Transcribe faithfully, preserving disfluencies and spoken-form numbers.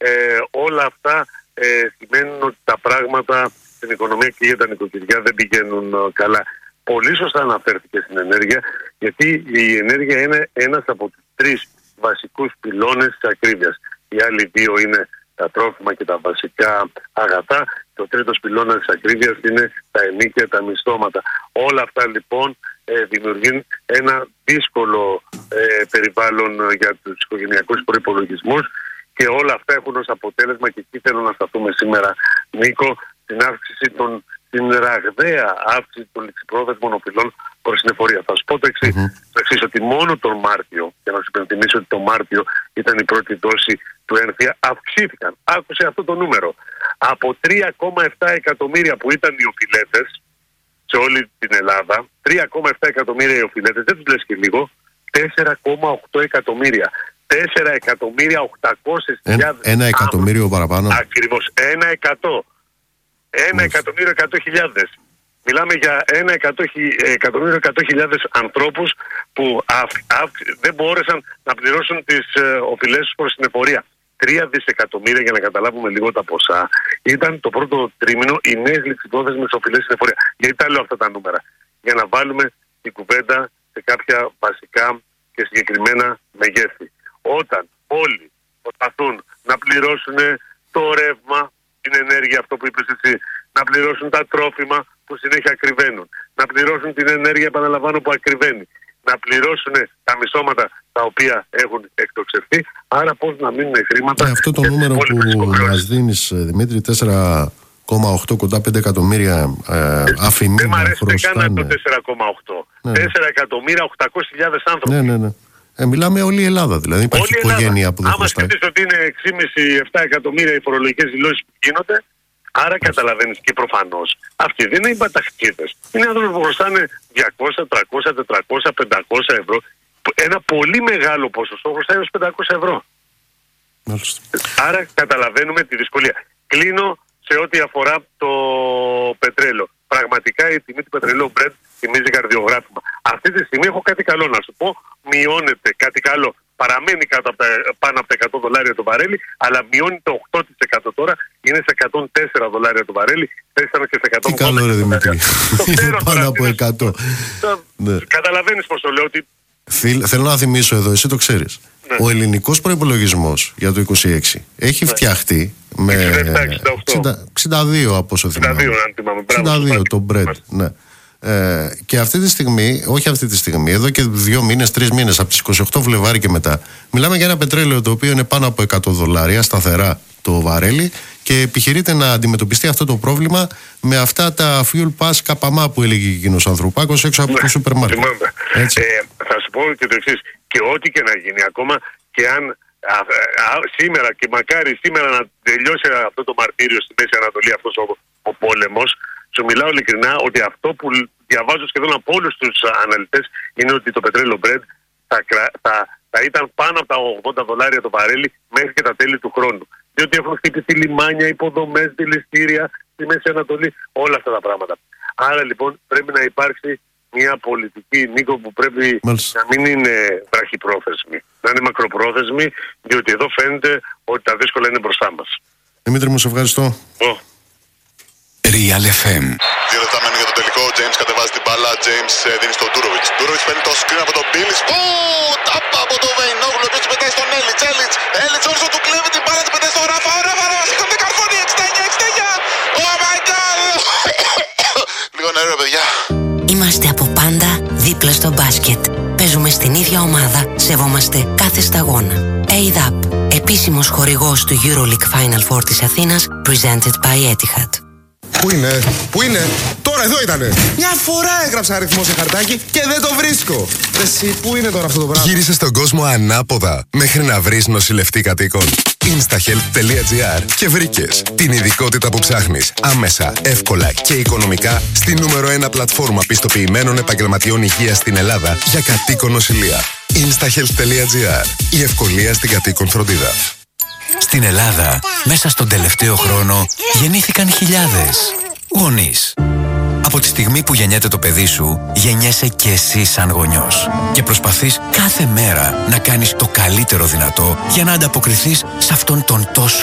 ε, όλα αυτά ε, σημαίνουν ότι τα πράγματα στην οικονομία και για τα νοικοκυριά δεν πηγαίνουν ε, καλά. Πολύ σωστά αναφέρθηκε στην ενέργεια, γιατί η ενέργεια είναι ένας από τους τρεις βασικούς πυλώνες της ακρίβειας. Οι άλλοι δύο είναι τα τρόφιμα και τα βασικά αγαθά. Και ο τρίτος πυλώνας της ακρίβειας είναι τα ενοίκια, τα μισθώματα. Όλα αυτά λοιπόν ε, δημιουργούν ένα δύσκολο ε, περιβάλλον για τους οικογενειακούς προϋπολογισμούς και όλα αυτά έχουν ως αποτέλεσμα, και εκεί θέλω να σταθούμε σήμερα, Νίκο, την αύξηση των, την ραγδαία αύξηση των ληξιπρόθεσμων οφειλών προς την εφορία. Θα σου πω το εξής, mm-hmm. το εξής, ότι μόνο τον Μάρτιο, για να σου υπενθυμίσω ότι τον Μάρτιο ήταν η πρώτη δόση του ένθια, αυξήθηκαν, άκουσε αυτό το νούμερο, από τρία κόμμα επτά εκατομμύρια που ήταν οι οφειλέτες σε όλη την Ελλάδα, τρία κόμμα επτά εκατομμύρια οι οφειλέτες, δεν τους λες και λίγο, τέσσερα κόμμα οκτώ εκατομμύρια. τέσσερα εκατομμύρια οκτακόσιες χιλιάδες. Ένα εκατομμύριο παραπάνω. Ακριβώς. Ένα εκατό. Ένα εκατομμύριο εκατό χιλιάδες. Μιλάμε για ένα εκατομμύριο εκατό χιλιάδες ανθρώπους που αυ, αυ, δεν μπόρεσαν να πληρώσουν τις ε, οφειλές τους προς την εφορία. Τρία δισεκατομμύρια, για να καταλάβουμε λίγο τα ποσά, ήταν το πρώτο τρίμηνο οι νέες ληξιπρόθεσμες οφειλές στην εφορία. Γιατί τα λέω αυτά τα νούμερα? Για να βάλουμε την κουβέντα σε κάποια βασικά και συγκεκριμένα μεγέθη. Όταν όλοι προσπαθούν να πληρώσουν το ρεύμα, την ενέργεια, αυτό που είπες εσύ, να πληρώσουν τα τρόφιμα που συνέχεια ακριβένουν, να πληρώσουν την ενέργεια, επαναλαμβάνω, που ακριβένει, να πληρώσουν τα μισθώματα τα οποία έχουν εκτοξευθεί, άρα πώς να μείνουν χρήματα. Ε, αυτό το νούμερο που μας δίνεις, Δημήτρη, τέσσερα κόμμα οκτώ, κοντά πέντε εκατομμύρια ε, αφημί. Δεν μ' αρέσει καν το τέσσερα κόμμα οκτώ. Ναι. τέσσερα εκατομμύρια οκτακόσιες χιλιάδες άνθρωποι. Ναι, ναι, ναι. Ε, μιλάμε όλη η Ελλάδα, δηλαδή. Υπάρχει όλη οικογένεια που δεν άμα σκεφτείς ότι είναι έξι κόμμα πέντε επτά εκατομμύρια οι φορολογικές δηλώσεις που γίνονται, άρα καταλαβαίνεις και προφανώς αυτοί δεν είναι οι μπαταχτίδες. Είναι άνθρωποι που χρωστάνε διακόσια, τριακόσια, τετρακόσια, πεντακόσια ευρώ. Ένα πολύ μεγάλο ποσοστό χρωστάει έως πεντακόσια ευρώ. Μάλιστα. Άρα καταλαβαίνουμε τη δυσκολία. Κλείνω σε ό,τι αφορά το πετρέλαιο. Πραγματικά η τιμή του πετρελαίου Brent θυμίζει καρδιογράφημα. Αυτή τη στιγμή έχω κάτι καλό να σου πω. Μειώνεται κάτι καλό. Παραμένει κάτω από τα, πάνω από τα εκατό δολάρια το βαρέλι, αλλά μειώνει το οκτώ τοις εκατό τώρα. Είναι σε εκατόν τέσσερα δολάρια το βαρέλι. Χθες ήταν και σε εκατόν ογδόντα. Τι καλό, ρε Δημήτρη. Είναι πάνω από εκατό. Ναι. Καταλαβαίνεις πώς το λέω. Ότι... Θέλ, θέλω να θυμίσω εδώ, εσύ το ξέρεις. Ναι. Ο ελληνικός προϋπολογισμός για το είκοσι έξι έχει ναι. φτιαχτεί με εξήντα δύο από όσο θυμάμαι. εξήντα δύο το Brent, ναι. Ε, και αυτή τη στιγμή, όχι αυτή τη στιγμή, εδώ και δύο μήνες, τρεις μήνες, από τις είκοσι οκτώ Φλεβάρι και μετά, μιλάμε για ένα πετρέλαιο το οποίο είναι πάνω από εκατό δολάρια σταθερά το βαρέλι και επιχειρείται να αντιμετωπιστεί αυτό το πρόβλημα με αυτά τα fuel pass καπαμά που έλεγε εκείνος ο ανθρωπάκος έξω από ναι, το σούπερ μάρκετ. Ε, θα σου πω και το εξής, και ό,τι και να γίνει, ακόμα και αν α, α, σήμερα και μακάρι σήμερα να τελειώσει αυτό το μαρτύριο στη Μέση Ανατολή, αυτός ο, ο πόλεμος, σου μιλάω ειλικρινά ότι αυτό που διαβάζω σχεδόν από όλους τους αναλυτές είναι ότι το πετρέλαιο Brent θα, θα, θα ήταν πάνω από τα ογδόντα δολάρια το βαρέλι μέχρι και τα τέλη του χρόνου. Διότι έχουν χτυπηθεί λιμάνια, υποδομές, δηληστήρια στη Μέση Ανατολή, όλα αυτά τα πράγματα. Άρα λοιπόν πρέπει να υπάρξει μια πολιτική, Νίκο, που πρέπει Μάλιστα. να μην είναι βραχυπρόθεσμη, να είναι μακροπρόθεσμη, διότι εδώ φαίνεται ότι τα δύσκολα είναι μπροστά μας. Δημήτρη μου, σε ευχαριστώ. Oh. Real εφ εμ. Δύο λεπτά μένουν για το τελικό. Ο James κατεβάζει την μπάλα. James δίνει στον Ντούροβιτς. Ντούροβιτς παίρνει το screen από τον Μπίλις. Ου, τάπα από τον Βεϊνόγλου. Ο οποίος πετάει στον Έλιτς. Έλιτς. Έλιτς όσο του κλέβει την μπάλα. Την πετάει στον Ράφα. Ο Ράφα. Ράφα. Σηκώνει καρφώνει. εξήντα εννιά εξήντα εννιά. Oh my god. Λίγο νερό, παιδιά. Είμαστε από πάντα δίπλα στο μπάσκετ. Παίζουμε στην ίδια ομάδα. Σεβόμαστε κάθε σταγόνα. έι ντι έι πι. Επίσημος χορηγός του EuroLeague Final Four της Αθήνας. Presented by Etihad. Πού είναι, πού είναι, τώρα εδώ ήτανε. Μια φορά έγραψα αριθμό σε χαρτάκι και δεν το βρίσκω. Εσύ, πού είναι τώρα αυτό το πράγμα? Γύρισε στον κόσμο ανάποδα μέχρι να βρεις νοσηλευτή κατοίκων. instahealth τελεία gr και βρήκες την ειδικότητα που ψάχνεις άμεσα, εύκολα και οικονομικά στη νούμερο ένα πλατφόρμα πιστοποιημένων επαγγελματιών υγείας στην Ελλάδα για κατοίκον νοσηλεία. instahealth τελεία gr. Η ευκολία στην κατοίκον φροντίδα. Στην Ελλάδα, μέσα στον τελευταίο χρόνο, γεννήθηκαν χιλιάδες γονείς. Από τη στιγμή που γεννιέται το παιδί σου, γεννιέσαι και εσύ σαν γονιός. Και προσπαθείς κάθε μέρα να κάνεις το καλύτερο δυνατό για να ανταποκριθείς σε αυτόν τον τόσο